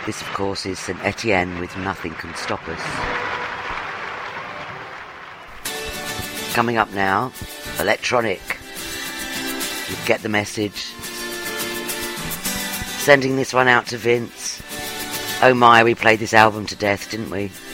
This, of course, is St. Etienne with Nothing Can Stop Us. Coming up now, Electronic. You get the message. Sending this one out to Vince. Oh my, we played this album to death, didn't we?